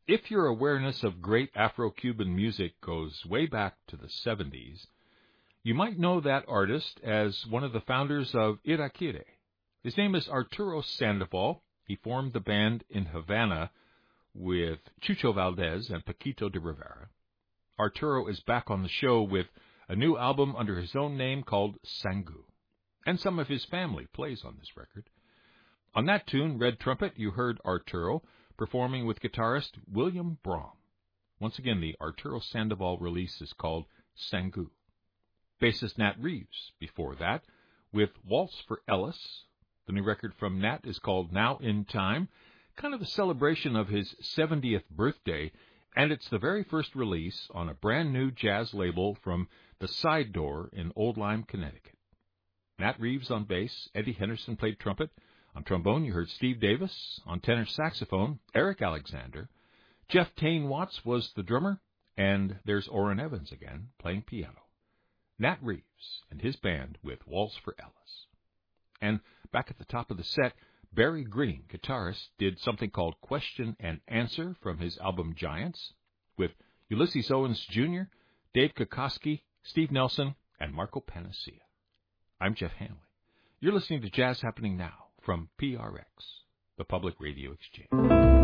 If your awareness of great Afro-Cuban music goes way back to the 70s, you might know that artist as one of the founders of Irakere. His name is Arturo Sandoval. He formed the band in Havana with Chucho Valdez and Paquito de Rivera. Arturo is back on the show with a new album under his own name called Sangu, and some of his family plays on this record. On that tune, Red Trumpet, you heard Arturo performing with guitarist William Brahm. Once again, the Arturo Sandoval release is called Sangu. Bassist Nat Reeves, before that, with Waltz for Ellis. The new record from Nat is called Now in Time, kind of a celebration of his 70th birthday, and it's the very first release on a brand new jazz label from the Side Door in Old Lyme, Connecticut. Nat Reeves on bass, Eddie Henderson played trumpet. On trombone, you heard Steve Davis. On tenor saxophone, Eric Alexander. Jeff Tane Watts was the drummer, and there's Orrin Evans again, playing piano. Nat Reeves and his band with Waltz for Ellis. And back at the top of the set, Barry Green, guitarist, did something called Question and Answer from his album Giants, with Ulysses Owens Jr., Dave Kokoski, Steve Nelson, and Marco Panacea. I'm Jeff Hanley. You're listening to Jazz Happening Now from PRX, the Public Radio Exchange.